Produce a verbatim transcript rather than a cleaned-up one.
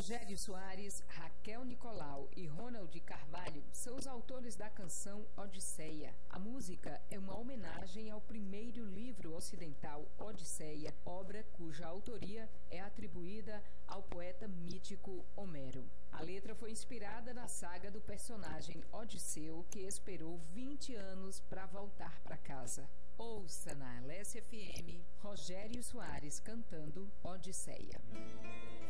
Rogério Soares, Raquel Nicolau e Ronald Carvalho são os autores da canção Odisseia. A música é uma homenagem ao primeiro livro ocidental, Odisseia, obra cuja autoria é atribuída ao poeta mítico Homero. A letra foi inspirada na saga do personagem Odisseu, que esperou vinte anos para voltar para casa. Ouça na Alessia F M, Rogério Soares cantando Odisseia.